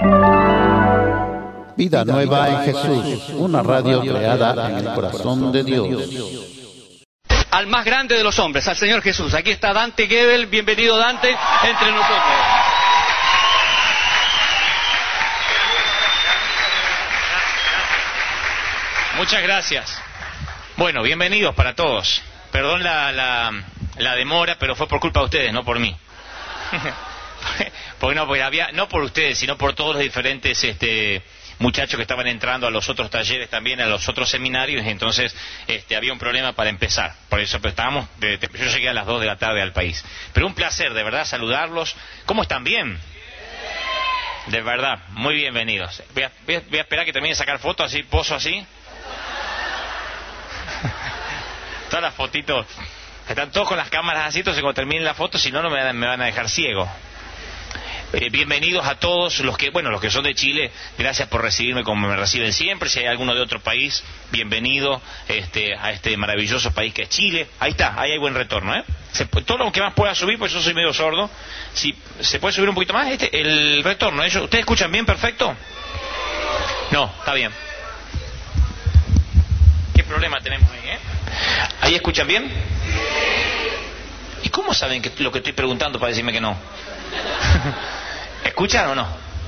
Vida Nueva en Jesús, una radio creada en el corazón de Dios. Al más grande de los hombres, al Señor Jesús. Aquí está Dante Gebel, bienvenido Dante, entre nosotros. Muchas gracias. Bueno, bienvenidos para todos. Perdón la demora, pero fue por culpa de ustedes, no por mí. Porque había, no por ustedes, sino por todos los diferentes muchachos que estaban entrando a los otros talleres también, a los otros seminarios, entonces había un problema para empezar. Por eso estábamos, yo llegué a las 2 de la tarde al país. Pero un placer, de verdad, saludarlos. ¿Cómo están? ¿Bien? De verdad, muy bienvenidos. Voy a esperar que termine de sacar fotos, así, pozo así. Todas las fotitos, están todos con las cámaras así, entonces cuando terminen la foto, si no, me van a dejar ciego. Bienvenidos a todos los que son de Chile, gracias por recibirme como me reciben siempre. Si hay alguno de otro país, bienvenido a este maravilloso país que es Chile. Ahí está, ahí hay buen retorno, todo lo que más pueda subir, pues yo soy medio sordo. Si se puede subir un poquito más, el retorno. ¿Ustedes escuchan bien, perfecto? No, está bien. ¿Qué problema tenemos ahí, ¿Ahí escuchan bien? ¿Y cómo saben que lo que estoy preguntando para decirme que no? ¿Escuchan o no?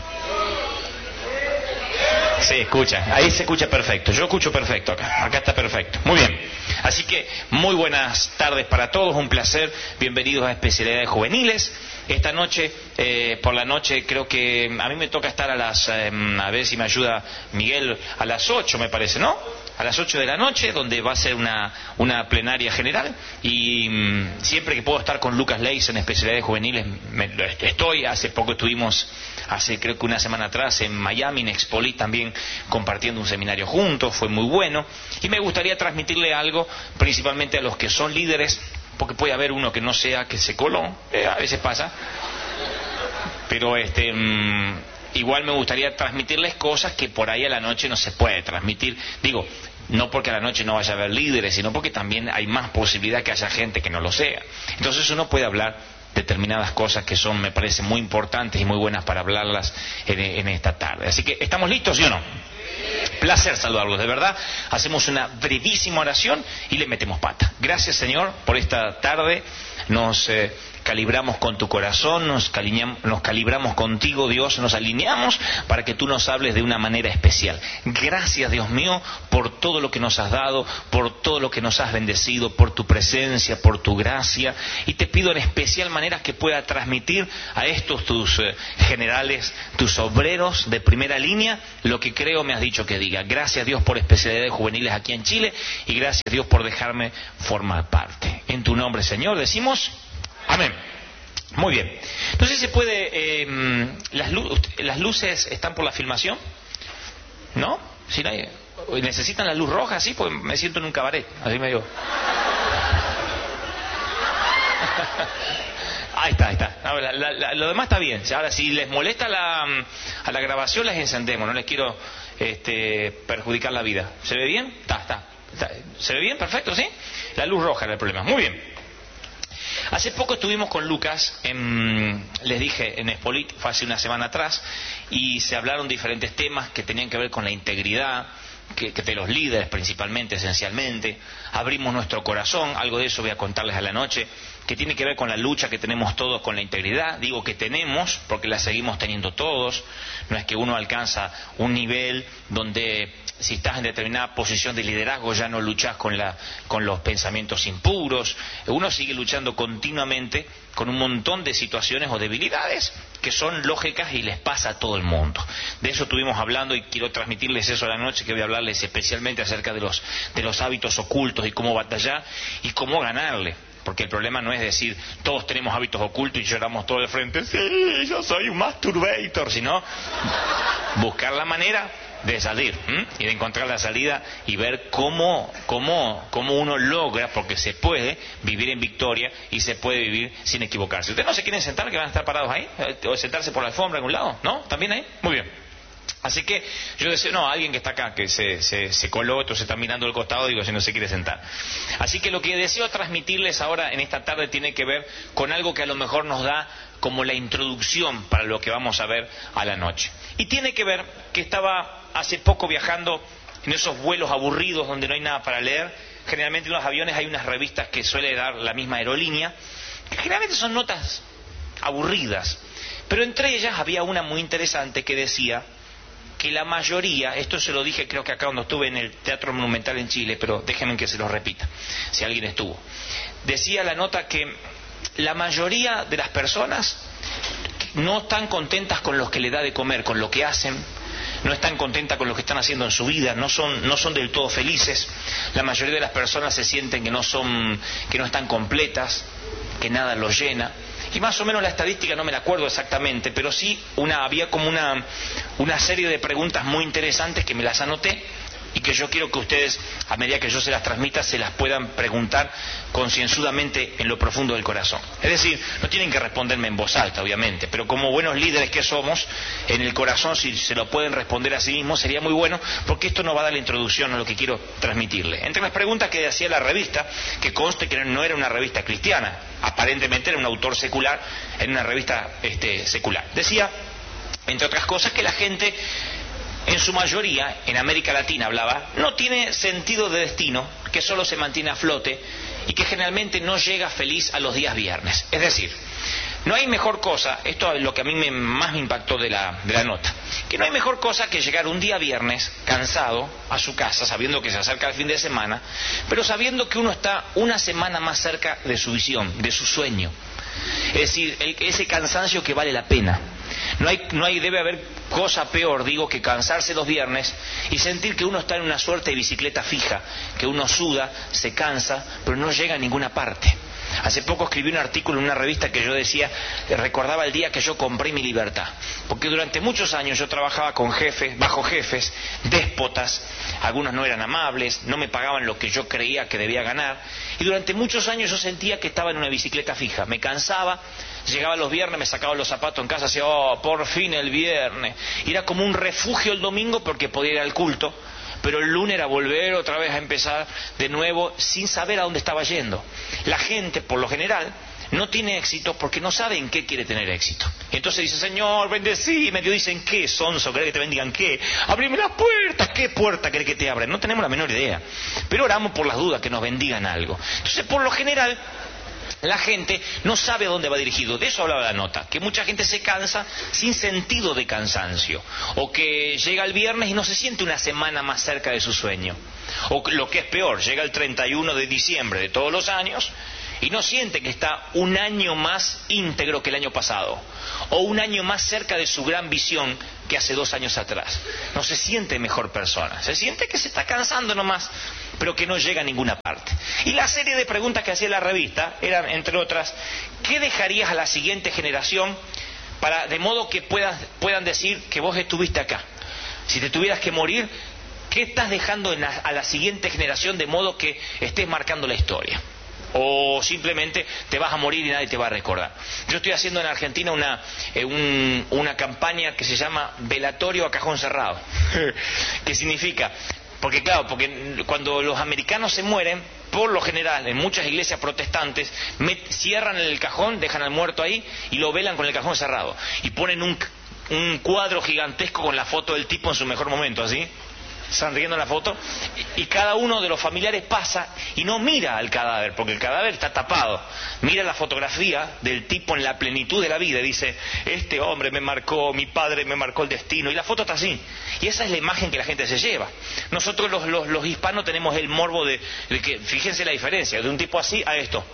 Sí, escuchan. Ahí se escucha perfecto. Yo escucho perfecto acá. Acá está perfecto. Muy bien. Así que muy buenas tardes para todos. Un placer. Bienvenidos a Especialidades Juveniles. Esta noche, por la noche, creo que a mí me toca estar a ver si me ayuda Miguel, a las 8 me parece, ¿no? A las 8 de la noche, donde va a ser una plenaria general, y siempre que puedo estar con Lucas Leis en Especialidades Juveniles, estoy. Hace poco estuvimos, creo que una semana atrás, en Miami, en Expolit, también compartiendo un seminario juntos, fue muy bueno, y me gustaría transmitirle algo, principalmente a los que son líderes, porque puede haber uno que no sea, que se coló, a veces pasa, pero igual me gustaría transmitirles cosas que por ahí a la noche no se puede transmitir. Digo, no porque a la noche no vaya a haber líderes, sino porque también hay más posibilidad que haya gente que no lo sea. Entonces uno puede hablar determinadas cosas que son, me parece, muy importantes y muy buenas para hablarlas en esta tarde. Así que, ¿estamos listos, sí o no? Placer saludarlos, de verdad. Hacemos una brevísima oración y le metemos pata. Gracias, Señor, por esta tarde. Nos calibramos con tu corazón, nos calibramos contigo, Dios, nos alineamos para que tú nos hables de una manera especial. Gracias, Dios mío, por todo lo que nos has dado, por todo lo que nos has bendecido, por tu presencia, por tu gracia, y te pido en especial manera que pueda transmitir a estos tus generales, tus obreros de primera línea, lo que creo me has dicho que diga. Gracias, Dios, por Especialidades Juveniles aquí en Chile, y gracias, Dios, por dejarme formar parte. En tu nombre, Señor, decimos amén. Muy bien. No sé si se puede... las luces están por la filmación, ¿no? Si no hay, necesitan la luz roja, sí, pues me siento en un cabaret, así me digo. Ahí está. No, lo demás está bien. Ahora, si les molesta a la grabación, las encendemos. No les quiero perjudicar la vida. ¿Se ve bien? Está. ¿Se ve bien? Perfecto, ¿sí? La luz roja era el problema. Muy bien. Hace poco estuvimos con Lucas, les dije, en Expolit, fue hace una semana atrás, y se hablaron diferentes temas que tenían que ver con la integridad, que de los líderes principalmente, esencialmente. Abrimos nuestro corazón, algo de eso voy a contarles a la noche, que tiene que ver con la lucha que tenemos todos con la integridad. Digo que tenemos, porque la seguimos teniendo todos. No es que uno alcanza un nivel donde, si estás en determinada posición de liderazgo, ya no luchás con los pensamientos impuros. Uno sigue luchando continuamente con un montón de situaciones o debilidades que son lógicas y les pasa a todo el mundo. De eso estuvimos hablando, y quiero transmitirles eso a la noche, que voy a hablarles especialmente acerca de los hábitos ocultos y cómo batallar y cómo ganarle. Porque el problema no es decir, todos tenemos hábitos ocultos y lloramos todo de frente, sí, yo soy un masturbator, sino buscar la manera de salir, y de encontrar la salida y ver cómo uno logra, porque se puede vivir en victoria y se puede vivir sin equivocarse. ¿Ustedes no se quieren sentar, que van a estar parados ahí? ¿O sentarse por la alfombra en un lado? ¿No? ¿También ahí? Muy bien. Así que yo decía, no, alguien que está acá, que se coló, otro se está mirando al costado, digo, si no se quiere sentar. Así que lo que deseo transmitirles ahora en esta tarde tiene que ver con algo que a lo mejor nos da como la introducción para lo que vamos a ver a la noche. Y tiene que ver que estaba hace poco viajando en esos vuelos aburridos donde no hay nada para leer. Generalmente en los aviones hay unas revistas que suele dar la misma aerolínea, que generalmente son notas aburridas, pero entre ellas había una muy interesante que decía que la mayoría, esto se lo dije creo que acá cuando estuve en el Teatro Monumental en Chile, pero déjenme que se lo repita, si alguien estuvo. Decía la nota que la mayoría de las personas no están contentas con lo que le da de comer, con lo que hacen, no están contentas con lo que están haciendo en su vida, no son del todo felices. La mayoría de las personas se sienten que no están completas, que nada los llena. Y más o menos la estadística no me la acuerdo exactamente, pero sí había como una serie de preguntas muy interesantes que me las anoté y que yo quiero que ustedes, a medida que yo se las transmita, se las puedan preguntar concienzudamente en lo profundo del corazón. Es decir, no tienen que responderme en voz alta, obviamente, pero como buenos líderes que somos, en el corazón, si se lo pueden responder a sí mismos, sería muy bueno, porque esto nos va a dar la introducción a lo que quiero transmitirle. Entre las preguntas que hacía la revista, que conste que no era una revista cristiana, aparentemente era un autor secular en una revista secular. Decía, entre otras cosas, que la gente, en su mayoría, en América Latina hablaba, no tiene sentido de destino, que solo se mantiene a flote y que generalmente no llega feliz a los días viernes. Es decir, no hay mejor cosa, esto es lo que a mí más me impactó de la nota, que no hay mejor cosa que llegar un día viernes cansado a su casa, sabiendo que se acerca el fin de semana, pero sabiendo que uno está una semana más cerca de su visión, de su sueño. Es decir, ese cansancio que vale la pena. Debe haber cosa peor, digo, que cansarse los viernes y sentir que uno está en una suerte de bicicleta fija, que uno suda, se cansa, pero no llega a ninguna parte. Hace poco escribí un artículo en una revista que yo decía, recordaba el día que yo compré mi libertad, porque durante muchos años yo trabajaba con jefes, bajo jefes, déspotas, algunos no eran amables, no me pagaban lo que yo creía que debía ganar, y durante muchos años yo sentía que estaba en una bicicleta fija, me cansaba, llegaba los viernes, me sacaba los zapatos en casa, decía, oh, por fin el viernes, y era como un refugio el domingo porque podía ir al culto, pero el lunes era volver otra vez a empezar de nuevo sin saber a dónde estaba yendo. La gente, por lo general, no tiene éxito porque no sabe en qué quiere tener éxito. Entonces dice, Señor, bendecime. Dios dicen, ¿qué, sonso? ¿Querés que te bendigan qué? Abrime las puertas. ¿Qué puerta querés que te abran? No tenemos la menor idea. Pero oramos por las dudas que nos bendigan algo. Entonces, por lo general, la gente no sabe a dónde va dirigido. De eso hablaba la nota, que mucha gente se cansa sin sentido de cansancio, o que llega el viernes y no se siente una semana más cerca de su sueño, o lo que es peor, llega el 31 de diciembre de todos los años y no siente que está un año más íntegro que el año pasado, o un año más cerca de su gran visión que hace 2 años atrás. No se siente mejor persona, se siente que se está cansando nomás, pero que no llega a ninguna parte. Y la serie de preguntas que hacía la revista eran, entre otras, ¿qué dejarías a la siguiente generación de modo que puedan decir que vos estuviste acá? Si te tuvieras que morir, ¿qué estás dejando a la siguiente generación de modo que estés marcando la historia? O simplemente te vas a morir y nadie te va a recordar. Yo estoy haciendo en Argentina una campaña que se llama Velatorio a Cajón Cerrado. ¿Qué significa? Porque cuando los americanos se mueren, por lo general, en muchas iglesias protestantes, cierran el cajón, dejan al muerto ahí y lo velan con el cajón cerrado. Y ponen un cuadro gigantesco con la foto del tipo en su mejor momento, así, sonriendo en la foto, y cada uno de los familiares pasa y no mira al cadáver, porque el cadáver está tapado, mira la fotografía del tipo en la plenitud de la vida y dice, este hombre me marcó, mi padre me marcó el destino, y la foto está así, y esa es la imagen que la gente se lleva. Nosotros los hispanos tenemos el morbo de que, fíjense la diferencia, de un tipo así a esto.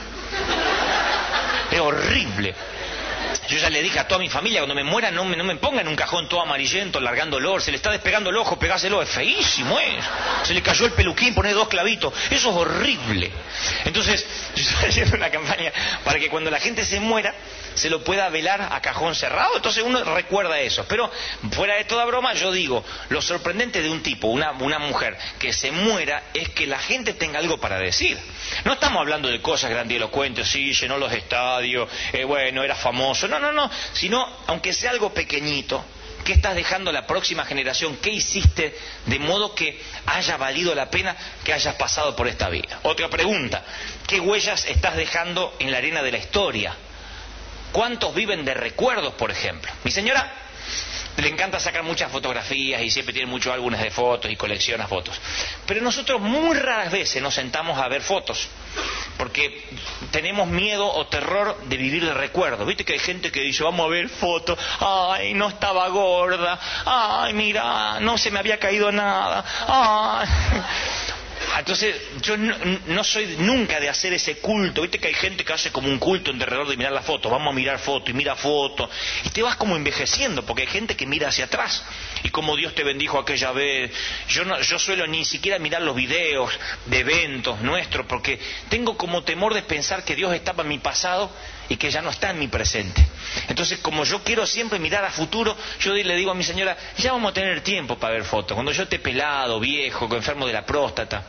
Es horrible. Yo ya le dije a toda mi familia, cuando me muera no me pongan en un cajón todo amarillento, largando olor, se le está despegando el ojo, pegáselo, es feísimo, se le cayó el peluquín, poner 2 clavitos, eso es horrible. Entonces, yo estoy haciendo una campaña para que cuando la gente se muera, se lo pueda velar a cajón cerrado, entonces uno recuerda eso. Pero, fuera de toda broma, yo digo, lo sorprendente de un tipo, una mujer, que se muera, es que la gente tenga algo para decir. No estamos hablando de cosas grandilocuentes, sí, llenó los estadios, bueno, era famoso, no, sino, aunque sea algo pequeñito, ¿qué estás dejando a la próxima generación? ¿Qué hiciste de modo que haya valido la pena que hayas pasado por esta vida? Otra pregunta, ¿qué huellas estás dejando en la arena de la historia? ¿Cuántos viven de recuerdos, por ejemplo? Mi señora le encanta sacar muchas fotografías y siempre tiene muchos álbumes de fotos y colecciona fotos. Pero nosotros muy raras veces nos sentamos a ver fotos, porque tenemos miedo o terror de vivir de recuerdos. Viste que hay gente que dice, vamos a ver fotos, ay, no estaba gorda, ay, mira, no se me había caído nada, ay. Entonces, yo no soy nunca de hacer ese culto. Viste que hay gente que hace como un culto en derredor de mirar la foto. Vamos a mirar foto y mira foto. Y te vas como envejeciendo, porque hay gente que mira hacia atrás. Y como Dios te bendijo aquella vez. Yo suelo ni siquiera mirar los videos de eventos nuestros, porque tengo como temor de pensar que Dios estaba en mi pasado y que ya no está en mi presente. Entonces, como yo quiero siempre mirar a futuro, yo le digo a mi señora, ya vamos a tener tiempo para ver fotos. Cuando yo esté pelado, viejo, enfermo de la próstata.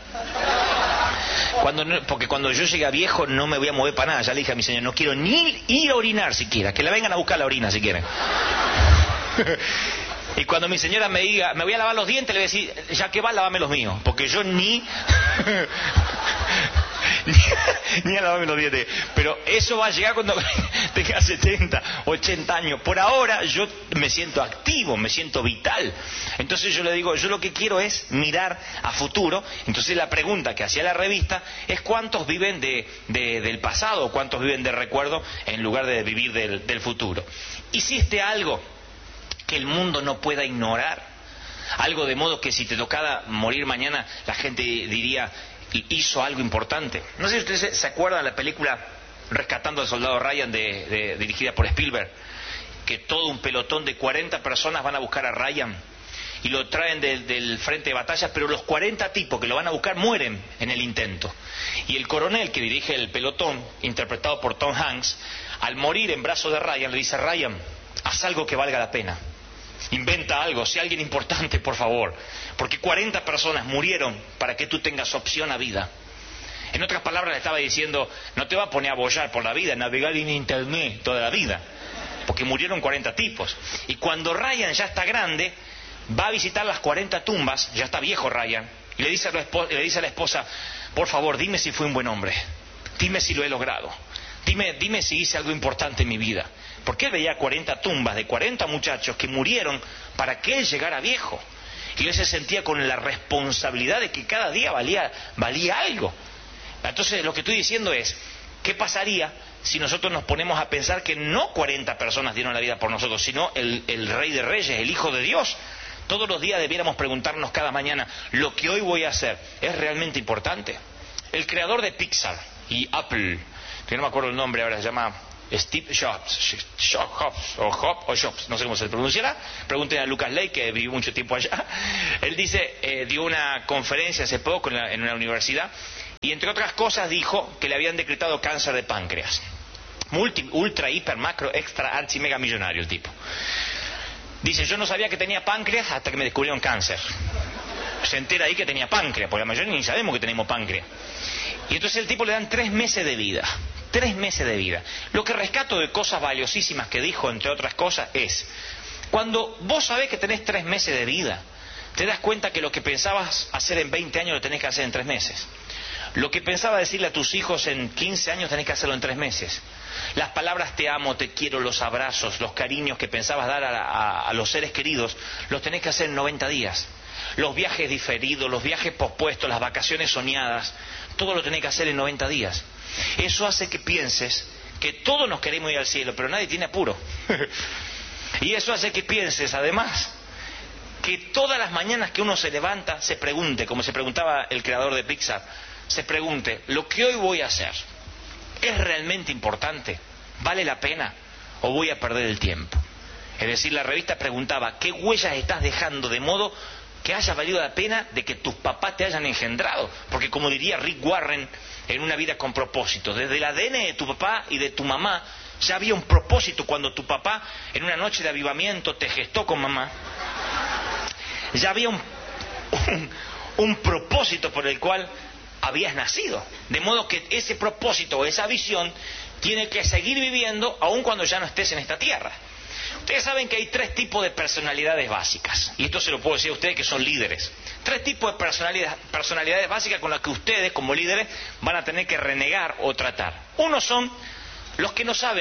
Porque cuando yo llegue a viejo no me voy a mover para nada. Ya le dije a mi señora, no quiero ni ir a orinar siquiera, que la vengan a buscar la orina si quieren. Y cuando mi señora me diga, me voy a lavar los dientes, le voy a decir, ya que va, lávame los míos, porque yo ni a lavarme los dientes. Pero eso va a llegar cuando tenga 70, 80 años. Por ahora yo me siento activo, me siento vital. Entonces yo le digo, yo lo que quiero es mirar a futuro. Entonces la pregunta que hacía la revista es cuántos viven del pasado, cuántos viven de recuerdo en lugar de vivir del futuro. ¿Hiciste algo que el mundo no pueda ignorar? Algo de modo que si te tocara morir mañana, la gente diría, hizo algo importante. No sé si ustedes se acuerdan de la película Rescatando al Soldado Ryan, dirigida por Spielberg, que todo un pelotón de 40 personas van a buscar a Ryan y lo traen del frente de batalla, pero los 40 tipos que lo van a buscar mueren en el intento. Y el coronel que dirige el pelotón, interpretado por Tom Hanks, al morir en brazos de Ryan, le dice, Ryan, haz algo que valga la pena. Inventa algo, sea alguien importante, por favor. Porque 40 personas murieron para que tú tengas opción a vida. En otras palabras, le estaba diciendo, no te va a poner a bollar por la vida, navegar en internet toda la vida. Porque murieron 40 tipos. Y cuando Ryan ya está grande, va a visitar las 40 tumbas, ya está viejo Ryan, y le dice a la esposa, por favor, dime si fui un buen hombre. Dime si lo he logrado. Dime si hice algo importante en mi vida. Porque él veía 40 tumbas de 40 muchachos que murieron para que él llegara viejo. Y él se sentía con la responsabilidad de que cada día valía algo. Entonces lo que estoy diciendo es, ¿qué pasaría si nosotros nos ponemos a pensar que no 40 personas dieron la vida por nosotros, sino el Rey de Reyes, el Hijo de Dios? Todos los días debiéramos preguntarnos cada mañana, ¿lo que hoy voy a hacer es realmente importante? El creador de Pixar y Apple, que no me acuerdo el nombre ahora, se llama Steve Jobs, no sé cómo se pronunciará. Pregunten a Lucas Ley, que vivió mucho tiempo allá. Él dice, dio una conferencia hace poco en una universidad, y entre otras cosas dijo que le habían decretado cáncer de páncreas. Ultra, hiper, macro, extra, archi, mega millonario el tipo. Dice, yo no sabía que tenía páncreas hasta que me descubrieron cáncer. Se entera ahí que tenía páncreas, porque la mayoría ni sabemos que tenemos páncreas. Y entonces el tipo le dan 3 meses de vida. 3 meses de vida. Lo que rescato de cosas valiosísimas que dijo, entre otras cosas, es, cuando vos sabés que tenés 3 meses de vida, te das cuenta que lo que pensabas hacer en 20 años lo tenés que hacer en 3 meses. Lo que pensabas decirle a tus hijos en 15 años tenés que hacerlo en 3 meses. Las palabras te amo, te quiero, los abrazos, los cariños que pensabas dar a los seres queridos, los tenés que hacer en 90 días. Los viajes diferidos, los viajes pospuestos, las vacaciones soñadas, todo lo tenés que hacer en 90 días. Eso hace que pienses que todos nos queremos ir al cielo, pero nadie tiene apuro. Y eso hace que pienses, además, que todas las mañanas que uno se levanta, se pregunte, como se preguntaba el creador de Pixar, se pregunte, ¿lo que hoy voy a hacer es realmente importante? ¿Vale la pena? ¿O voy a perder el tiempo? Es decir, la revista preguntaba, ¿qué huellas estás dejando de modo que haya valido la pena de que tus papás te hayan engendrado? Porque como diría Rick Warren, en Una vida con propósito, desde el ADN de tu papá y de tu mamá, ya había un propósito cuando tu papá, en una noche de avivamiento, te gestó con mamá. Ya había un propósito por el cual habías nacido. De modo que ese propósito o esa visión tiene que seguir viviendo aun cuando ya no estés en esta tierra. Ustedes saben que hay 3 tipos de personalidades básicas. Y esto se lo puedo decir a ustedes que son líderes. 3 tipos de personalidades básicas con las que ustedes, como líderes, van a tener que renegar o tratar. Uno son los que no saben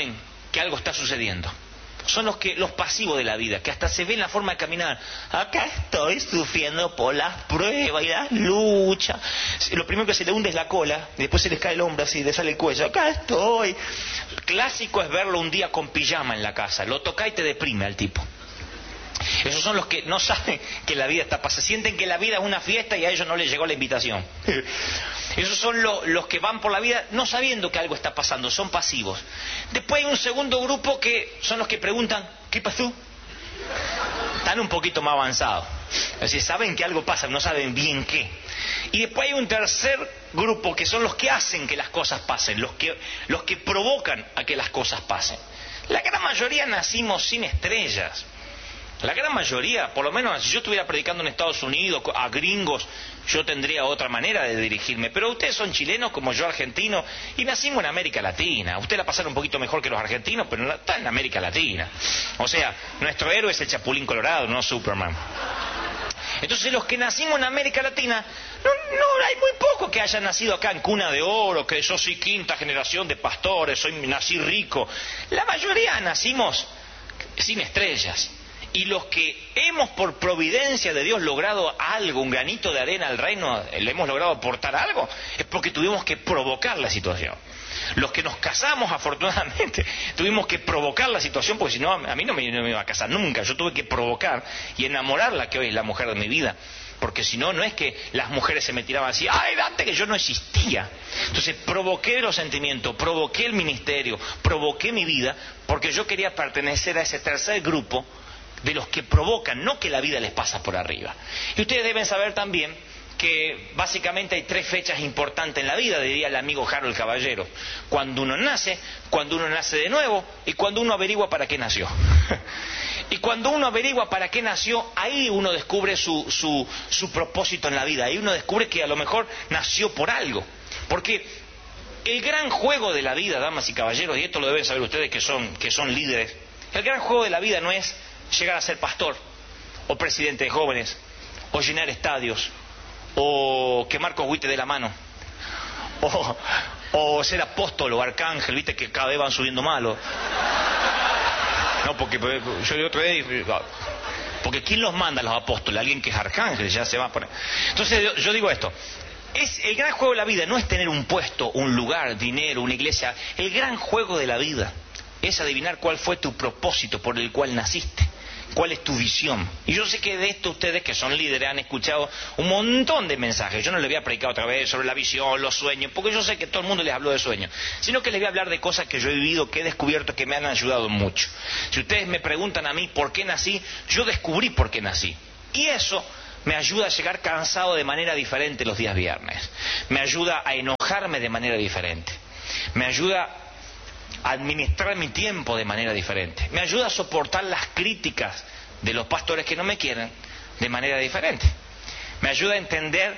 que algo está sucediendo. Son los pasivos de la vida, que hasta se ven la forma de caminar. Acá estoy sufriendo por las pruebas y las luchas. Lo primero que se le hunde es la cola, y después se les cae el hombro así, le sale el cuello. Acá estoy. Clásico es verlo un día con pijama en la casa. Lo toca y te deprime al tipo. Esos son los que no saben que la vida está pasando. Sienten que la vida es una fiesta y a ellos no les llegó la invitación. Esos son los que van por la vida no sabiendo que algo está pasando, son pasivos. Después hay un segundo grupo que son los que preguntan, ¿qué pasó? Están un poquito más avanzados. Es decir, saben que algo pasa, no saben bien qué. Y después hay un tercer grupo que son los que hacen que las cosas pasen, los que provocan a que las cosas pasen. La gran mayoría nacimos sin estrellas. La gran mayoría, por lo menos si yo estuviera predicando en Estados Unidos a gringos, yo tendría otra manera de dirigirme. Pero ustedes son chilenos como yo argentinos y nacimos en América Latina. Ustedes la pasaron un poquito mejor que los argentinos, pero está en América Latina. O sea, nuestro héroe es el Chapulín Colorado, no Superman. Entonces los que nacimos en América Latina, no hay muy poco que hayan nacido acá en cuna de oro, que yo soy quinta generación de pastores, nací rico. La mayoría nacimos sin estrellas. Y los que hemos por providencia de Dios logrado algo, un granito de arena al reino, le hemos logrado aportar algo, es porque tuvimos que provocar la situación. Los que nos casamos, afortunadamente, tuvimos que provocar la situación, porque si no, a mí no me iba a casar nunca. Yo tuve que provocar y enamorarla, que hoy es la mujer de mi vida. Porque si no, no es que las mujeres se me tiraban así, ¡ay, Dante, que yo no existía! Entonces provoqué los sentimientos, provoqué el ministerio, provoqué mi vida, porque yo quería pertenecer a ese tercer grupo de los que provocan, no que la vida les pasa por arriba. Y ustedes deben saber también que básicamente hay 3 fechas importantes en la vida, diría el amigo Harold Caballero: cuando uno nace de nuevo y cuando uno averigua para qué nació. Y cuando uno averigua para qué nació, ahí uno descubre su propósito en la vida, ahí uno descubre que a lo mejor nació por algo. Porque el gran juego de la vida, damas y caballeros, y esto lo deben saber ustedes que son líderes, el gran juego de la vida no es llegar a ser pastor, o presidente de jóvenes, o llenar estadios, o que Marcos Witte dé la mano, o ser apóstol o arcángel, viste que cada vez van subiendo malo. No, porque yo de otra vez, porque ¿quién los manda a los apóstoles? Alguien que es arcángel, ya se va a poner. Entonces yo digo esto, el gran juego de la vida no es tener un puesto, un lugar, dinero, una iglesia. El gran juego de la vida es adivinar cuál fue tu propósito por el cual naciste. ¿Cuál es tu visión? Y yo sé que de esto ustedes que son líderes han escuchado un montón de mensajes. Yo no les voy a predicar otra vez sobre la visión, los sueños, porque yo sé que todo el mundo les habló de sueños, sino que les voy a hablar de cosas que yo he vivido, que he descubierto, que me han ayudado mucho. Si ustedes me preguntan a mí por qué nací, yo descubrí por qué nací. Y eso me ayuda a llegar cansado de manera diferente los días viernes. Me ayuda a enojarme de manera diferente. Me ayuda a administrar mi tiempo de manera diferente. Me ayuda a soportar las críticas de los pastores que no me quieren de manera diferente. Me ayuda a entender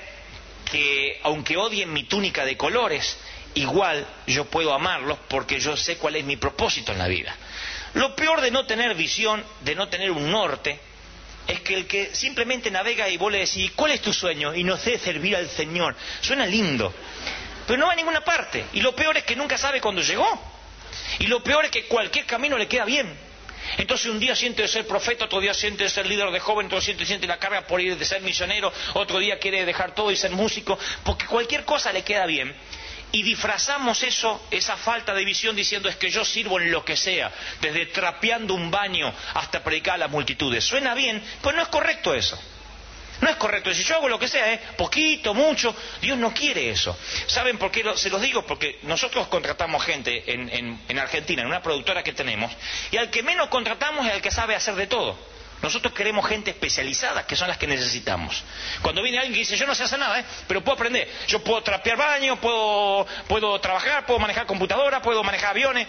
que aunque odien mi túnica de colores, igual yo puedo amarlos porque yo sé cuál es mi propósito en la vida. Lo peor de no tener visión, de no tener un norte, es que el que simplemente navega y vos le decís, ¿cuál es tu sueño? Y no sé, servir al Señor. Suena lindo, pero no va a ninguna parte. Y lo peor es que nunca sabe cuándo llegó. Y lo peor es que cualquier camino le queda bien. Entonces un día siente de ser profeta, otro día siente de ser líder de joven, otro día siente la carga por ir de ser misionero, otro día quiere dejar todo y ser músico, porque cualquier cosa le queda bien. Y disfrazamos esa falta de visión diciendo es que yo sirvo en lo que sea, desde trapeando un baño hasta predicar a las multitudes. Suena bien, pero no es correcto eso. No es correcto. Si yo hago lo que sea, poquito, mucho, Dios no quiere eso. ¿Saben por qué se los digo? Porque nosotros contratamos gente en Argentina, en una productora que tenemos, y al que menos contratamos es al que sabe hacer de todo. Nosotros queremos gente especializada, que son las que necesitamos. Cuando viene alguien que dice, yo no sé hacer nada, pero puedo aprender. Yo puedo trapear baños, puedo trabajar, puedo manejar computadora, puedo manejar aviones.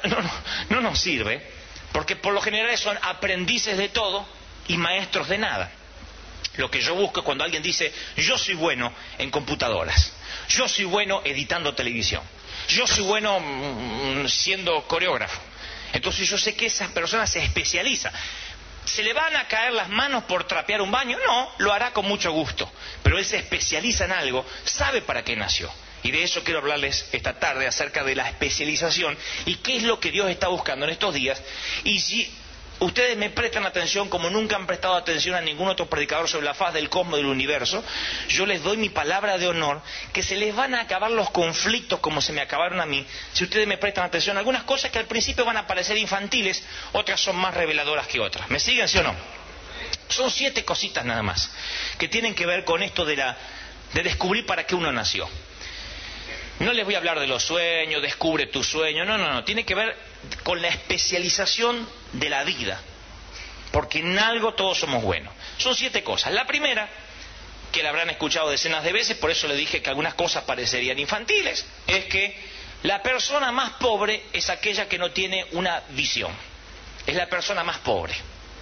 No nos sirve, porque por lo general son aprendices de todo y maestros de nada. Lo que yo busco es cuando alguien dice, yo soy bueno en computadoras, yo soy bueno editando televisión, yo soy bueno siendo coreógrafo. Entonces yo sé que esa persona se especializa. ¿Se le van a caer las manos por trapear un baño? No, lo hará con mucho gusto. Pero él se especializa en algo, sabe para qué nació. Y de eso quiero hablarles esta tarde, acerca de la especialización y qué es lo que Dios está buscando en estos días. Y si ustedes me prestan atención como nunca han prestado atención a ningún otro predicador sobre la faz del cosmos del universo, yo les doy mi palabra de honor que se les van a acabar los conflictos como se me acabaron a mí, si ustedes me prestan atención a algunas cosas que al principio van a parecer infantiles, otras son más reveladoras que otras. ¿Me siguen, sí o no? Son 7 cositas nada más que tienen que ver con esto de descubrir para qué uno nació. No les voy a hablar de los sueños, descubre tu sueño, no, tiene que ver con la especialización de la vida, porque en algo todos somos buenos. Son 7 cosas. La primera, que la habrán escuchado decenas de veces, por eso le dije que algunas cosas parecerían infantiles, es que la persona más pobre es aquella que no tiene una visión. Es la persona más pobre.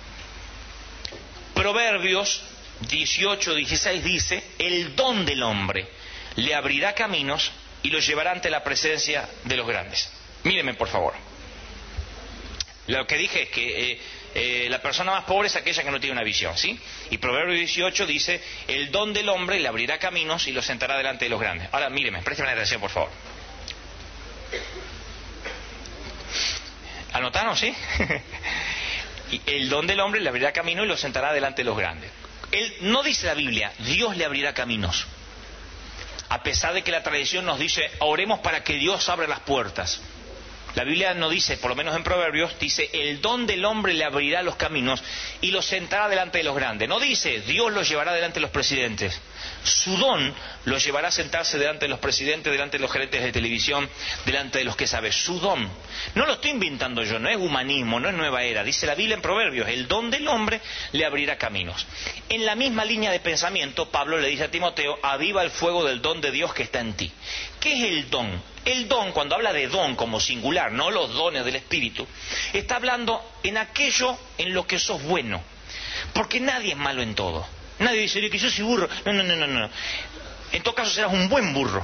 Proverbios 18:16 dice: el don del hombre le abrirá caminos y lo llevará ante la presencia de los grandes. Mírenme, por favor. Lo que dije es que la persona más pobre es aquella que no tiene una visión, ¿sí? Y Proverbios 18 dice: el don del hombre le abrirá caminos y lo sentará delante de los grandes. Ahora, mírenme, préstenme atención, por favor. ¿Anotaron, sí? El don del hombre le abrirá camino y lo sentará delante de los grandes. No dice la Biblia, Dios le abrirá caminos. A pesar de que la tradición nos dice, oremos para que Dios abra las puertas. La Biblia no dice, por lo menos en Proverbios, dice, el don del hombre le abrirá los caminos y lo sentará delante de los grandes. No dice, Dios lo llevará delante de los presidentes. Su don lo llevará a sentarse delante de los presidentes, delante de los gerentes de televisión, delante de los que saben. Su don. No lo estoy inventando yo, no es humanismo, no es nueva era. Dice la Biblia en Proverbios, el don del hombre le abrirá caminos. En la misma línea de pensamiento, Pablo le dice a Timoteo, aviva el fuego del don de Dios que está en ti. ¿Qué es el don? El don, cuando habla de don como singular, no los dones del Espíritu, está hablando en aquello en lo que sos bueno. Porque nadie es malo en todo. Nadie dice, que yo soy burro. No. En todo caso serás un buen burro.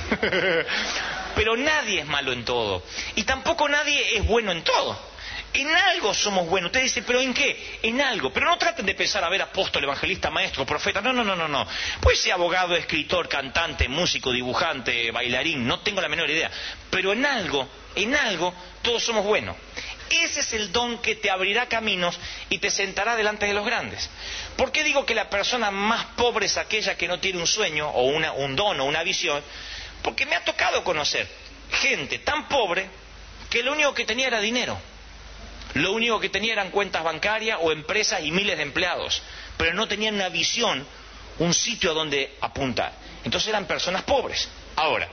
Pero nadie es malo en todo. Y tampoco nadie es bueno en todo. En algo somos buenos. Usted dice, ¿pero en qué? En algo. Pero no traten de pensar, a ver, apóstol, evangelista, maestro, profeta. No. Pues ser abogado, escritor, cantante, músico, dibujante, bailarín. No tengo la menor idea. Pero en algo, todos somos buenos. Ese es el don que te abrirá caminos y te sentará delante de los grandes. ¿Por qué digo que la persona más pobre es aquella que no tiene un sueño o un don o una visión? Porque me ha tocado conocer gente tan pobre que lo único que tenía era dinero. Lo único que tenía eran cuentas bancarias o empresas y miles de empleados, pero no tenían una visión, un sitio a donde apuntar. Entonces eran personas pobres. Ahora,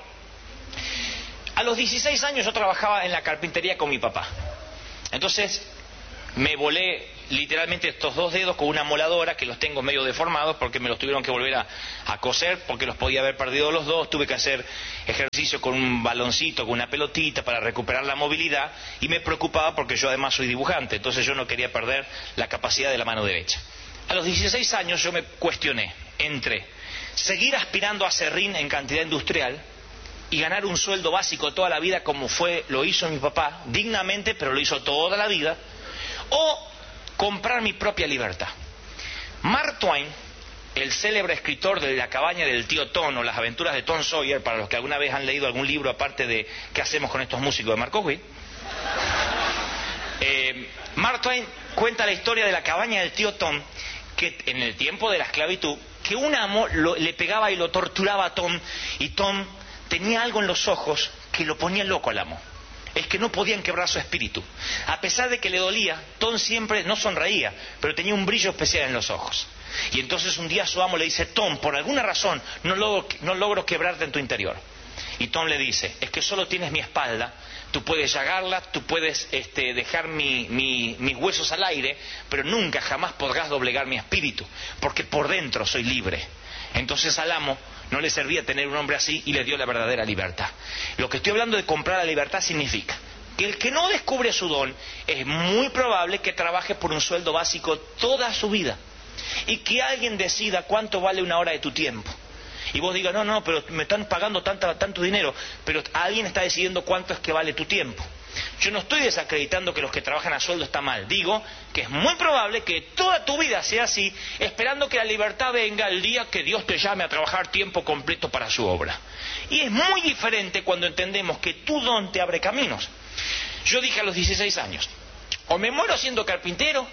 a los 16 años yo trabajaba en la carpintería con mi papá. Entonces me volé literalmente estos 2 dedos con una moladora, que los tengo medio deformados porque me los tuvieron que volver a coser porque los podía haber perdido los 2. Tuve que hacer ejercicio con un baloncito, con una pelotita para recuperar la movilidad, y me preocupaba porque yo además soy dibujante, entonces yo no quería perder la capacidad de la mano derecha. A los 16 años yo me cuestioné entre seguir aspirando a serrín en cantidad industrial y ganar un sueldo básico toda la vida, como lo hizo mi papá, dignamente, pero lo hizo toda la vida, o comprar mi propia libertad. Mark Twain, el célebre escritor de La cabaña del tío Tom o Las aventuras de Tom Sawyer, para los que alguna vez han leído algún libro aparte de ¿Qué hacemos con estos músicos? De Mark Twain, Mark Twain cuenta la historia de la cabaña del tío Tom, que en el tiempo de la esclavitud, que un amo le pegaba y lo torturaba a Tom, y Tom tenía algo en los ojos que lo ponía loco al amo. Es que no podían quebrar su espíritu. A pesar de que le dolía, Tom siempre no sonreía, pero tenía un brillo especial en los ojos. Y entonces un día su amo le dice, Tom, por alguna razón no logro quebrarte en tu interior. Y Tom le dice, es que solo tienes mi espalda, tú puedes llagarla, tú puedes dejar mis huesos al aire, pero nunca jamás podrás doblegar mi espíritu, porque por dentro soy libre. Entonces al amo no le servía tener un hombre así y le dio la verdadera libertad. Lo que estoy hablando de comprar la libertad significa que el que no descubre su don es muy probable que trabaje por un sueldo básico toda su vida y que alguien decida cuánto vale una hora de tu tiempo. Y vos digas, no, pero me están pagando tanto dinero, pero alguien está decidiendo cuánto es que vale tu tiempo. Yo no estoy desacreditando que los que trabajan a sueldo está mal. Digo que es muy probable que toda tu vida sea así, esperando que la libertad venga el día que Dios te llame a trabajar tiempo completo para su obra. Y es muy diferente cuando entendemos que tu don te abre caminos. Yo dije a los 16 años, o me muero siendo carpintero,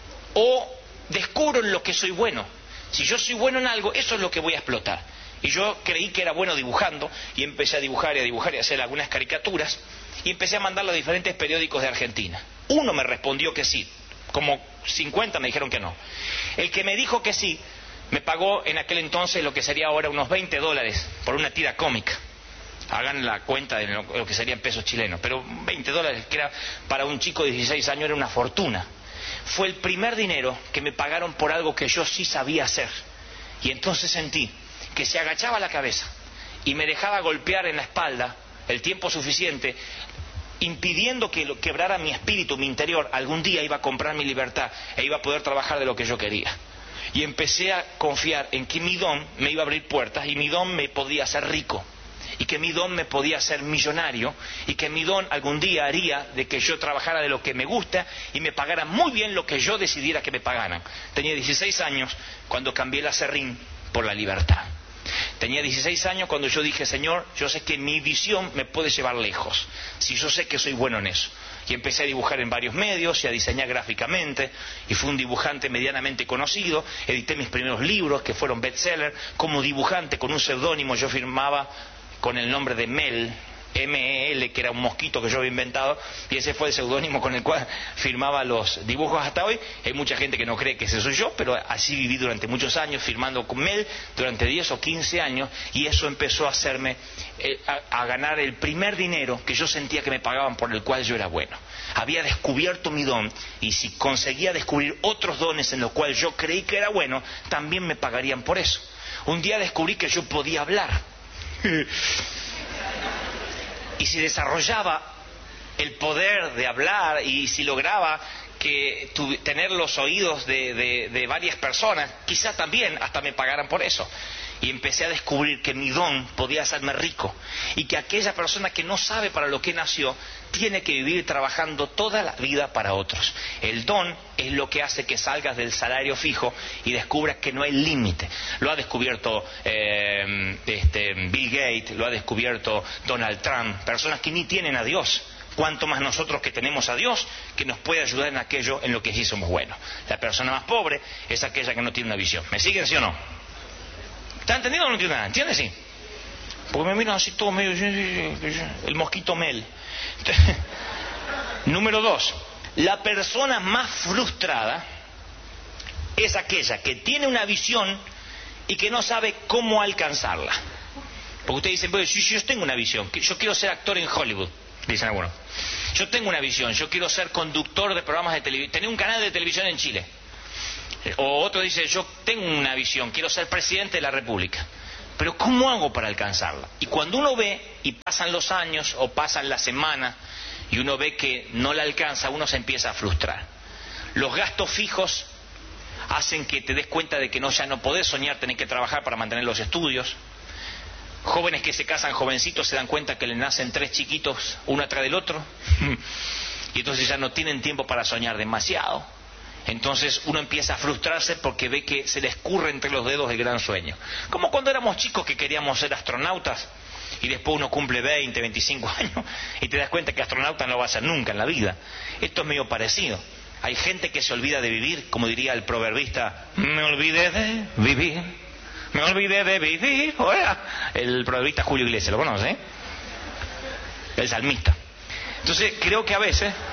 o descubro en lo que soy bueno. Si yo soy bueno en algo, eso es lo que voy a explotar. Y yo creí que era bueno dibujando, y empecé a dibujar y a hacer algunas caricaturas, y empecé a mandarlo a diferentes periódicos de Argentina. Uno me respondió que sí, como 50 me dijeron que no. El que me dijo que sí, me pagó en aquel entonces lo que sería ahora unos $20 por una tira cómica. Hagan la cuenta de lo que serían pesos chilenos, pero $20, que era para un chico de 16 años, era una fortuna. Fue el primer dinero que me pagaron por algo que yo sí sabía hacer. Y entonces sentí que se agachaba la cabeza y me dejaba golpear en la espalda el tiempo suficiente, impidiendo que lo quebrara mi espíritu, mi interior. Algún día iba a comprar mi libertad e iba a poder trabajar de lo que yo quería. Y empecé a confiar en que mi don me iba a abrir puertas, y mi don me podía hacer rico, y que mi don me podía hacer millonario, y que mi don algún día haría de que yo trabajara de lo que me gusta y me pagara muy bien lo que yo decidiera que me pagaran. Tenía 16 años cuando cambié el aserrín por la libertad. Tenía 16 años cuando yo dije, Señor, yo sé que mi visión me puede llevar lejos, si yo sé que soy bueno en eso. Y empecé a dibujar en varios medios y a diseñar gráficamente, y fui un dibujante medianamente conocido. Edité mis primeros libros, que fueron bestseller. Como dibujante, con un seudónimo, yo firmaba con el nombre de Mel, M-E-L, que era un mosquito que yo había inventado, y ese fue el seudónimo con el cual firmaba los dibujos hasta hoy. Hay mucha gente que no cree que ese soy yo, pero así viví durante muchos años, firmando con Mel durante 10 o 15 años, y eso empezó a hacerme a ganar el primer dinero que yo sentía que me pagaban, por el cual yo era bueno. Había descubierto mi don, y si conseguía descubrir otros dones en los cuales yo creí que era bueno, también me pagarían por eso. Un día descubrí que yo podía hablar. Y si desarrollaba el poder de hablar, y si lograba tener los oídos de varias personas, quizá también hasta me pagaran por eso. Y empecé a descubrir que mi don podía hacerme rico, y que aquella persona que no sabe para lo que nació tiene que vivir trabajando toda la vida para otros. El don es lo que hace que salgas del salario fijo y descubras que no hay límite. Lo ha descubierto Bill Gates, lo ha descubierto Donald Trump, personas que ni tienen a Dios. Cuanto más nosotros que tenemos a Dios, que nos puede ayudar en aquello en lo que sí somos buenos. La persona más pobre es aquella que no tiene una visión. ¿Me siguen, sí o no? ¿Está entendido o no entiende nada? ¿Entiende? Sí. Porque me miran así todo medio... El mosquito Mel. Número 2. La persona más frustrada es aquella que tiene una visión y que no sabe cómo alcanzarla. Porque ustedes dicen, pues, yo tengo una visión, yo quiero ser actor en Hollywood, dicen algunos. Yo tengo una visión, yo quiero ser conductor de programas de televisión, tener un canal de televisión en Chile. O otro dice, yo tengo una visión, quiero ser presidente de la República. Pero ¿cómo hago para alcanzarla? Y cuando uno ve, y pasan los años o pasan las semanas, y uno ve que no la alcanza, uno se empieza a frustrar. Los gastos fijos hacen que te des cuenta de que ya no podés soñar, tenés que trabajar para mantener los estudios. Jóvenes que se casan jovencitos se dan cuenta que le nacen 3 chiquitos uno atrás del otro, y entonces ya no tienen tiempo para soñar demasiado. Entonces uno empieza a frustrarse porque ve que se le escurre entre los dedos el gran sueño. Como cuando éramos chicos que queríamos ser astronautas, y después uno cumple 20, 25 años y te das cuenta que astronauta no va a ser nunca en la vida. Esto es medio parecido. Hay gente que se olvida de vivir, como diría el proverbista, me olvidé de vivir, me olvidé de vivir. Oiga, el proverbista Julio Iglesias, ¿lo conoce? El salmista. Entonces creo que a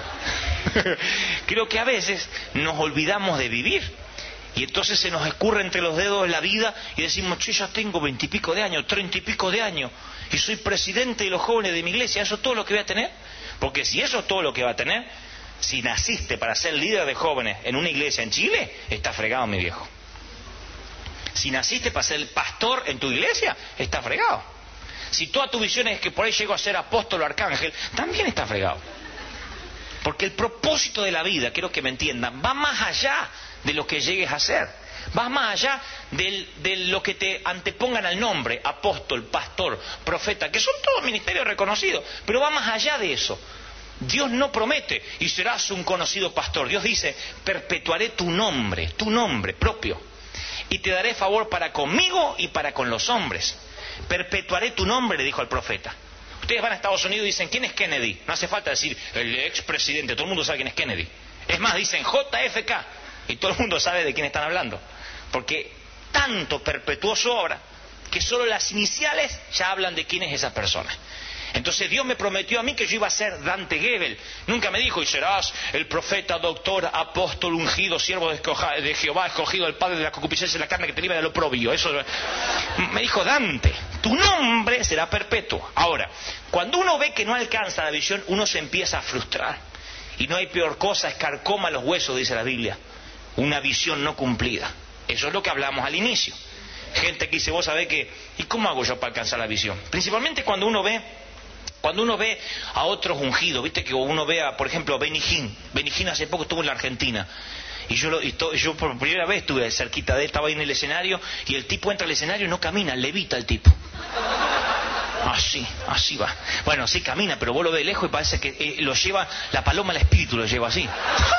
veces nos olvidamos de vivir, y entonces se nos escurre entre los dedos la vida y decimos, yo ya tengo 20 y pico de años, 30 y pico de años, y soy presidente de los jóvenes de mi iglesia. ¿Eso es todo lo que voy a tener? Porque si eso es todo lo que va a tener, si naciste para ser líder de jóvenes en una iglesia en Chile, está fregado, mi viejo. Si naciste para ser pastor en tu iglesia, está fregado. Si toda tu visión es que por ahí llego a ser apóstol o arcángel, también está fregado. Porque el propósito de la vida, quiero que me entiendan, va más allá de lo que llegues a ser. Va más allá de lo que te antepongan al nombre, apóstol, pastor, profeta, que son todos ministerios reconocidos, pero va más allá de eso. Dios no promete, y serás un conocido pastor. Dios dice, perpetuaré tu nombre propio, y te daré favor para conmigo y para con los hombres. Perpetuaré tu nombre, le dijo al profeta. Ustedes van a Estados Unidos y dicen, ¿quién es Kennedy? No hace falta decir, el expresidente, todo el mundo sabe quién es Kennedy. Es más, dicen JFK, y todo el mundo sabe de quién están hablando. Porque tanto perpetuó su obra, que solo las iniciales ya hablan de quién es esa persona. Entonces Dios me prometió a mí que yo iba a ser Dante Gebel. Nunca me dijo, y serás el profeta, doctor, apóstol, ungido, siervo de Jehová, escogido, el padre de la concupiscencia de la carne que te libra de lo oprobio. Eso me dijo Dante, tu nombre será perpetuo. Ahora, cuando uno ve que no alcanza la visión, uno se empieza a frustrar. Y no hay peor cosa, escarcoma los huesos, dice la Biblia. Una visión no cumplida. Eso es lo que hablamos al inicio. Gente que dice, vos sabés que, ¿y cómo hago yo para alcanzar la visión? Principalmente cuando uno ve a otros ungidos, viste que uno ve a, por ejemplo, Benny Hinn. Benny Hinn hace poco estuvo en la Argentina. Y yo por primera vez estuve cerquita de él, estaba ahí en el escenario, y el tipo entra al escenario y no camina, levita el tipo. Así va. Bueno, sí camina, pero vos lo ves lejos y parece que lo lleva, la paloma del espíritu lo lleva así.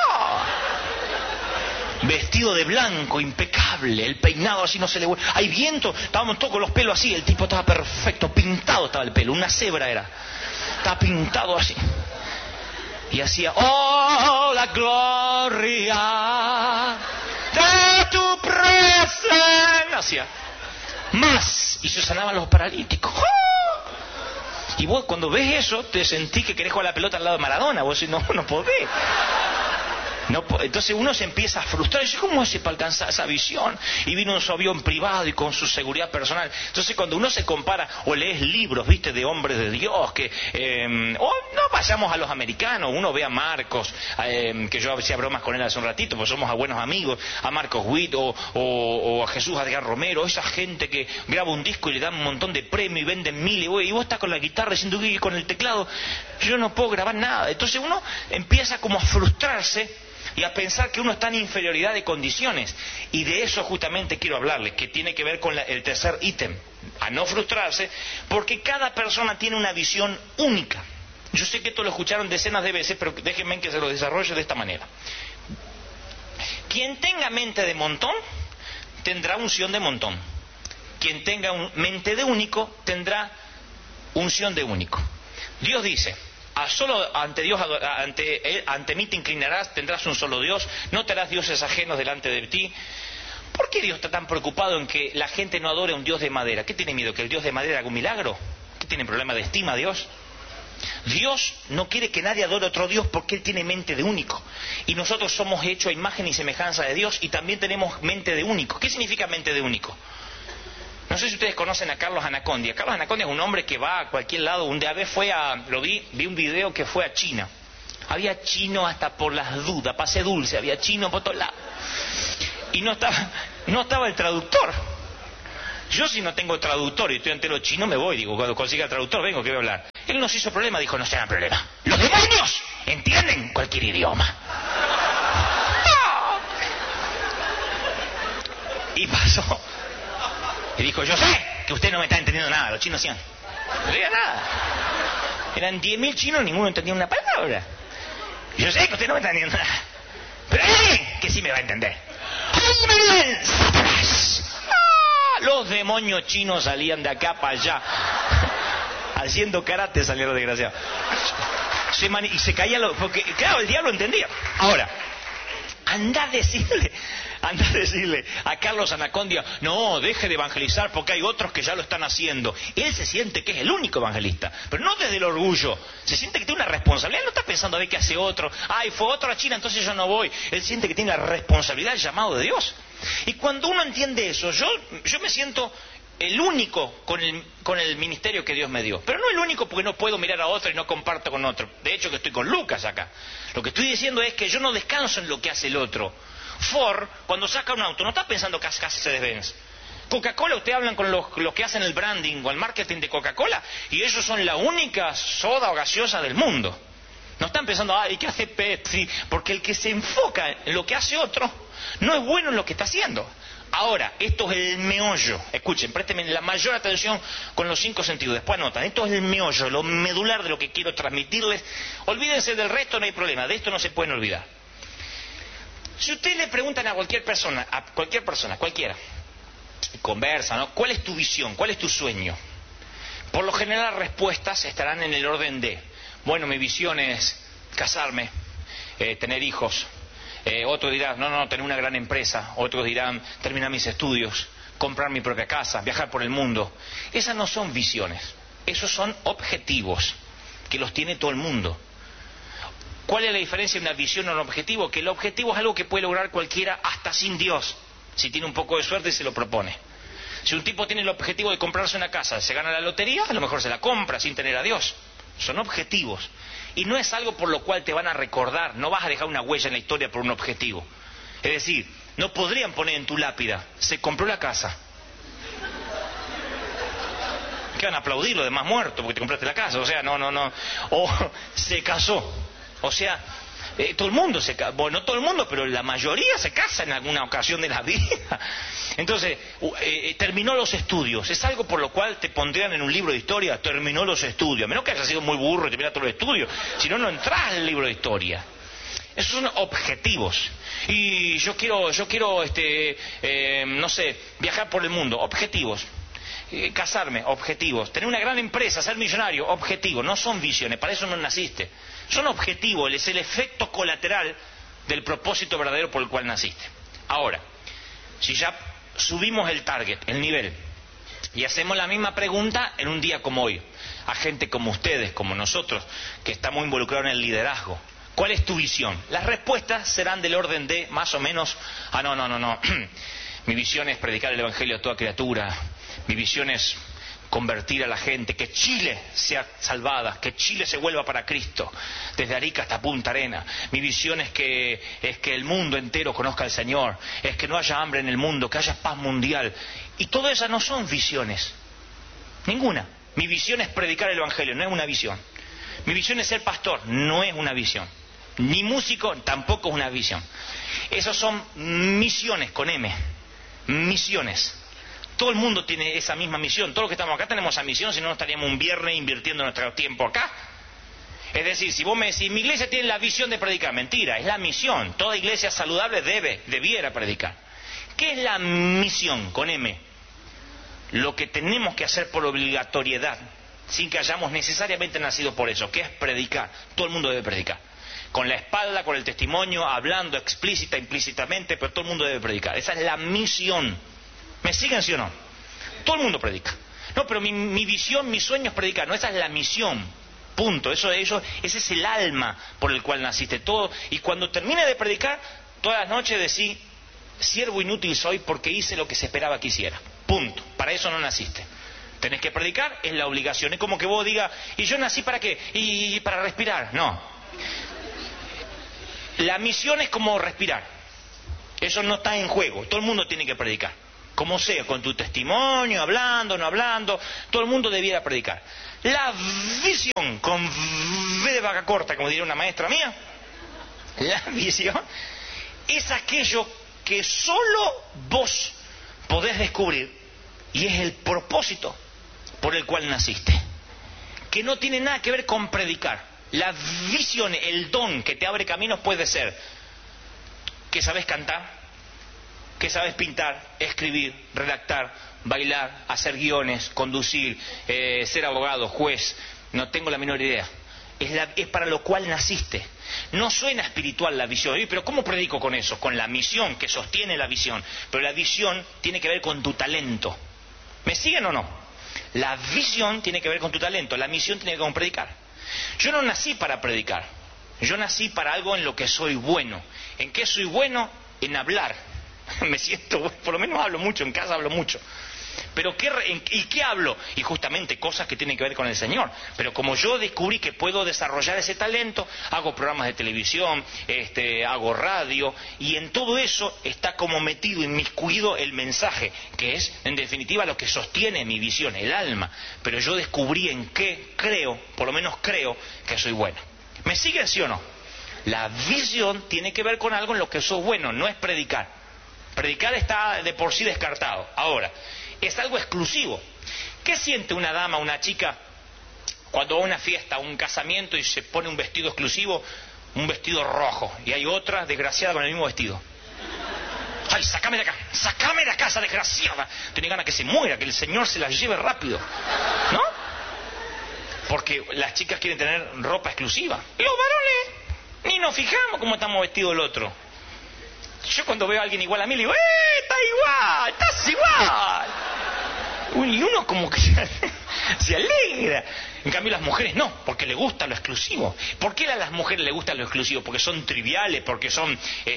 Vestido de blanco, impecable, el peinado así no se le... Hay viento, estábamos todos con los pelos así, el tipo estaba perfecto, pintado estaba el pelo, una cebra era. Estaba pintado así. Y hacía, oh, la gloria de tu presencia. Hacía más. Y se sanaban los paralíticos. Y vos cuando ves eso, te sentís que querés jugar la pelota al lado de Maradona. Vos decís, no podés. Entonces uno se empieza a frustrar y dice, ¿cómo hace para alcanzar esa visión? Y vino en su avión privado y con su seguridad personal. Entonces cuando uno se compara o lees libros, viste, de hombres de Dios, o no vayamos a los americanos, uno ve a Marcos, que yo hacía bromas con él hace un ratito, pues somos buenos amigos, a Marcos Witt o a Jesús Adgar Romero, esa gente que graba un disco y le dan un montón de premios y venden miles, y vos estás con la guitarra diciendo que con el teclado, yo no puedo grabar nada. Entonces uno empieza como a frustrarse y a pensar que uno está en inferioridad de condiciones. Y de eso justamente quiero hablarles, que tiene que ver con el tercer ítem, a no frustrarse, porque cada persona tiene una visión única. Yo sé que esto lo escucharon decenas de veces, pero déjenme que se lo desarrolle de esta manera. Quien tenga mente de montón, tendrá unción de montón. Quien tenga mente de único, tendrá unción de único. Dios dice, solo ante Dios, ante mí te inclinarás, tendrás un solo Dios, no te harás dioses ajenos delante de ti. ¿Por qué Dios está tan preocupado en que la gente no adore a un Dios de madera? ¿Qué tiene miedo? ¿Que el Dios de madera haga un milagro? ¿Qué tiene problema de estima Dios? Dios no quiere que nadie adore a otro Dios porque Él tiene mente de único. Y nosotros somos hechos a imagen y semejanza de Dios y también tenemos mente de único. ¿Qué significa mente de único? No sé si ustedes conocen a Carlos Anacondia. Carlos Anacondia es un hombre que va a cualquier lado. Un día vi un video que fue a China. Había chino hasta por las dudas, pasé dulce, había chino por todos lados. Y no estaba el traductor. Yo si no tengo traductor y estoy entero chino me voy, digo, cuando consiga el traductor vengo, que voy a hablar. Él nos hizo problema, dijo, no se hagan problema. Los demonios entienden cualquier idioma. Y pasó. Y dijo, yo sé que usted no me está entendiendo nada, los chinos hacían. No diga nada. Eran 10.000 chinos, ninguno entendía una palabra. Yo sé que usted no me está entendiendo nada. Pero que sí me va a entender. Los demonios chinos salían de acá para allá. Haciendo karate salieron desgraciados. Y se caían porque claro, el diablo entendía. Ahora, anda a decirle a Carlos Anacondia, no, deje de evangelizar porque hay otros que ya lo están haciendo. Él se siente que es el único evangelista, pero no desde el orgullo. Se siente que tiene una responsabilidad. Él no está pensando a ver qué hace otro. Ay, fue otro a China, entonces yo no voy. Él siente que tiene la responsabilidad del llamado de Dios. Y cuando uno entiende eso, yo me siento el único con el ministerio que Dios me dio. Pero no el único porque no puedo mirar a otro y no comparto con otro. De hecho que estoy con Lucas acá. Lo que estoy diciendo es que yo no descanso en lo que hace el otro. Ford, cuando saca un auto, no está pensando que hace Mercedes-Benz. Coca-Cola, ustedes hablan con los que hacen el branding o el marketing de Coca-Cola y ellos son la única soda o gaseosa del mundo. No están pensando, ¿y qué hace Pepsi? Porque el que se enfoca en lo que hace otro No es bueno en lo que está haciendo. Ahora, esto es el meollo. Escuchen, préstenme la mayor atención con los 5 sentidos. Después anotan. Esto es el meollo, lo medular de lo que quiero transmitirles. Olvídense del resto, no hay problema. De esto no se pueden olvidar. Si ustedes le preguntan a cualquier persona, cualquiera, conversa, ¿no? ¿Cuál es tu visión? ¿Cuál es tu sueño? Por lo general las respuestas estarán en el orden de, bueno, mi visión es casarme, tener hijos. Otros dirán, no, tener una gran empresa. Otros dirán, terminar mis estudios, comprar mi propia casa, viajar por el mundo. Esas no son visiones, esos son objetivos, que los tiene todo el mundo. ¿Cuál es la diferencia de una visión y un objetivo? Que el objetivo es algo que puede lograr cualquiera hasta sin Dios, si tiene un poco de suerte y se lo propone. Si un tipo tiene el objetivo de comprarse una casa, se gana la lotería, a lo mejor se la compra sin tener a Dios. Son objetivos. Y no es algo por lo cual te van a recordar, no vas a dejar una huella en la historia por un objetivo. Es decir, no podrían poner en tu lápida, se compró la casa. ¿Qué van a aplaudir los demás muertos porque te compraste la casa? O sea, no. O se casó. O sea, todo el mundo se casa. Bueno, no todo el mundo, pero la mayoría se casa en alguna ocasión de la vida. Entonces, terminó los estudios. Es algo por lo cual te pondrían en un libro de historia, terminó los estudios. A menos que hayas sido muy burro y terminaste todos los estudios. Si no, no entras en el libro de historia. Esos son objetivos. Y yo quiero, no sé, viajar por el mundo. Objetivos. Casarme, objetivos. Tener una gran empresa, ser millonario, objetivos. No son visiones, para eso no naciste. Son objetivos, es el efecto colateral del propósito verdadero por el cual naciste. Ahora, si ya subimos el target, el nivel, y hacemos la misma pregunta en un día como hoy, a gente como ustedes, como nosotros, que estamos involucrados en el liderazgo, ¿cuál es tu visión? Las respuestas serán del orden de, más o menos, no. Mi visión es predicar el Evangelio a toda criatura. Mi visión es convertir a la gente, que Chile sea salvada, que Chile se vuelva para Cristo, desde Arica hasta Punta Arenas. Mi visión es que el mundo entero conozca al Señor, es que no haya hambre en el mundo, que haya paz mundial. Y todas esas no son visiones, ninguna. Mi visión es predicar el Evangelio, no es una visión. Mi visión es ser pastor, no es una visión. Ni músico, tampoco es una visión. Esas son misiones con M, misiones. Todo el mundo tiene esa misma misión. Todos los que estamos acá tenemos esa misión, si no, no estaríamos un viernes invirtiendo nuestro tiempo acá. Es decir, si vos me decís, mi iglesia tiene la visión de predicar, mentira, es la misión. Toda iglesia saludable debiera predicar. ¿Qué es la misión con M? Lo que tenemos que hacer por obligatoriedad, sin que hayamos necesariamente nacido por eso, que es predicar. Todo el mundo debe predicar. Con la espalda, con el testimonio, hablando explícita, implícitamente, pero todo el mundo debe predicar. Esa es la misión. ¿Me siguen, sí o no? Todo el mundo predica. No, pero mi visión, mi sueño es predicar. No, esa es la misión. Punto. Ese es el alma por el cual naciste. Todo. Y cuando termine de predicar, todas las noches decís, siervo inútil soy porque hice lo que se esperaba que hiciera. Punto. Para eso no naciste. Tenés que predicar, es la obligación. Es como que vos digas, ¿y yo nací para qué? ¿Y para respirar? No. La misión es como respirar. Eso no está en juego. Todo el mundo tiene que predicar. Como sea, con tu testimonio, hablando, no hablando, todo el mundo debiera predicar. La visión, con V de vaca corta, como diría una maestra mía, la visión es aquello que solo vos podés descubrir y es el propósito por el cual naciste, que no tiene nada que ver con predicar. La visión, el don que te abre caminos puede ser que sabes cantar, que sabes pintar, escribir, redactar, bailar, hacer guiones, conducir, ser abogado, juez, no tengo la menor idea. Es para lo cual naciste. No suena espiritual la visión. Pero ¿cómo predico con eso? Con la misión que sostiene la visión. Pero la visión tiene que ver con tu talento. ¿Me siguen o no? La visión tiene que ver con tu talento. La misión tiene que ver con predicar. Yo no nací para predicar. Yo nací para algo en lo que soy bueno. ¿En qué soy bueno? En hablar. Me siento, por lo menos hablo mucho, en casa hablo mucho. Pero ¿y qué hablo? Y justamente cosas que tienen que ver con el Señor. Pero como yo descubrí que puedo desarrollar ese talento, hago programas de televisión, hago radio, y en todo eso está como metido, inmiscuido el mensaje, que es en definitiva lo que sostiene mi visión, el alma. Pero yo descubrí en qué creo, por lo menos creo, que soy bueno. ¿Me siguen, sí o no? La visión tiene que ver con algo en lo que sos bueno, no es predicar. Predicar está de por sí descartado. Ahora, es algo exclusivo. ¿Qué siente una dama, una chica, cuando va a una fiesta, a un casamiento y se pone un vestido exclusivo, un vestido rojo, y hay otra desgraciada con el mismo vestido? ¡Ay, sácame de acá, esa desgraciada! Tiene ganas que se muera, que el Señor se la lleve rápido, ¿no? Porque las chicas quieren tener ropa exclusiva. Y los varones, ni nos fijamos cómo estamos vestidos el otro. Yo cuando veo a alguien igual a mí, le digo, está igual, estás igual. Y uno como que se alegra. En cambio las mujeres no, porque le gusta lo exclusivo. ¿Por qué a las mujeres les gusta lo exclusivo? Porque son triviales, porque son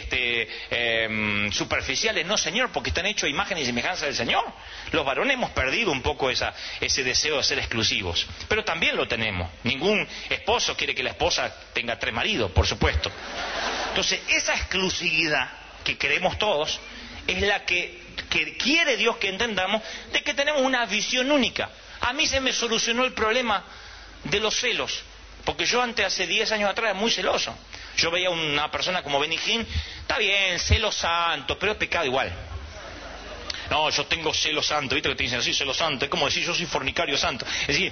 superficiales. No, señor, porque están hechos a imagen y semejanza del Señor. Los varones hemos perdido un poco ese deseo de ser exclusivos, pero también lo tenemos. Ningún esposo quiere que la esposa tenga 3 maridos, por supuesto. Entonces esa exclusividad que queremos todos es la que quiere Dios que entendamos, de que tenemos una visión única. A mí se me solucionó el problema de los celos, porque yo hace 10 años atrás era muy celoso. Yo veía una persona como Benny Hinn, está bien, celo santo, pero es pecado igual. No, yo tengo celo santo, ¿viste que te dicen así, celo santo? Es como decir, yo soy fornicario santo. Es decir,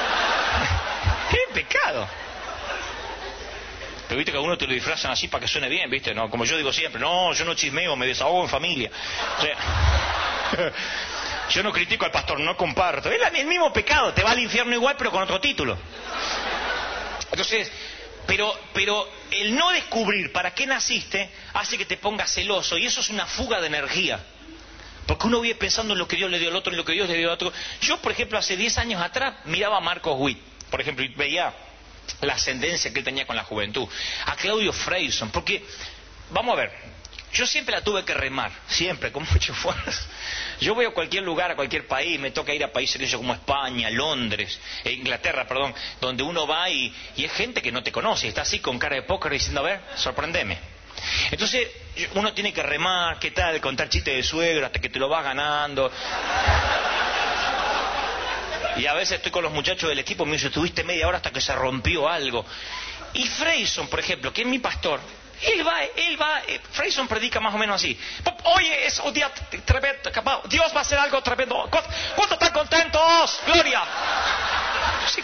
es pecado. Pero viste que a uno te lo disfrazan así para que suene bien, ¿viste? No, como yo digo siempre, no, yo no chismeo, me desahogo en familia. O sea, yo no critico al pastor, no comparto. Es el mismo pecado, te va al infierno igual, pero con otro título. Entonces, pero el no descubrir para qué naciste hace que te pongas celoso, y eso es una fuga de energía. Porque uno vive pensando en lo que Dios le dio al otro, en lo que Dios le dio al otro. Yo, por ejemplo, hace 10 años atrás miraba a Marcos Witt, por ejemplo, y veía la ascendencia que él tenía con la juventud, a Claudio Freyson, porque, vamos a ver, yo siempre la tuve que remar, siempre, con mucho esfuerzo. Yo voy a cualquier lugar, a cualquier país, me toca ir a países como España, Londres, Inglaterra, perdón, donde uno va y es gente que no te conoce, está así con cara de póker diciendo, a ver, sorprendeme. Entonces, uno tiene que remar, ¿qué tal? Contar chistes de suegro hasta que te lo vas ganando. Y a veces estoy con los muchachos del equipo y me dicen, estuviste media hora hasta que se rompió algo. Y Freyson, por ejemplo, que es mi pastor, él va, Freyson predica más o menos así. Hoy es un día tremendo, Dios va a hacer algo tremendo. ¿Cuántos están contentos? ¡Gloria! Sí.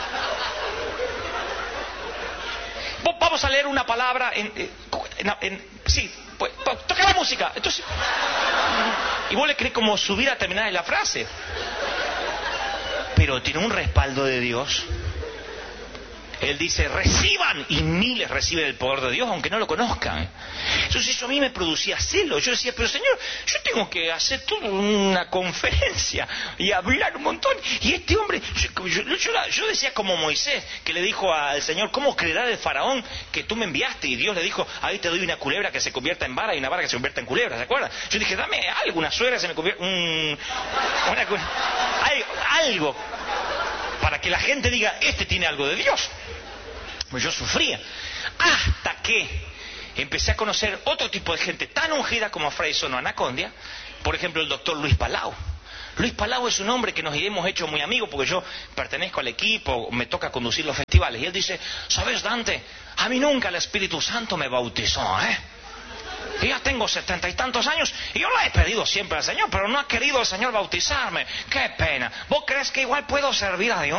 Vamos a leer una palabra sí, pues, toca la música. Entonces, y vos le querés como subir a terminar la frase. Pero tiene un respaldo de Dios. Él dice, reciban, y miles reciben el poder de Dios, aunque no lo conozcan. Entonces eso a mí me producía celo. Yo decía, pero Señor, yo tengo que hacer toda una conferencia y hablar un montón. Y este hombre, yo decía como Moisés, que le dijo al Señor, ¿cómo creerá el faraón que tú me enviaste? Y Dios le dijo, ahí te doy una culebra que se convierta en vara y una vara que se convierta en culebra, ¿se acuerdan? Yo dije, dame algo, una suegra se me convierta, algo, para que la gente diga, este tiene algo de Dios. Pues yo sufría, hasta que empecé a conocer otro tipo de gente tan ungida como Freyson o Anacondia. Por ejemplo, el doctor Luis Palau. Luis Palau es un hombre que nos hemos hecho muy amigos, porque yo pertenezco al equipo, me toca conducir los festivales. Y él dice, ¿sabes, Dante? A mí nunca el Espíritu Santo me bautizó, Y ya tengo 70 y tantos años y yo lo he pedido siempre al Señor, pero no ha querido el Señor bautizarme. ¡Qué pena! ¿Vos crees que igual puedo servir a Dios?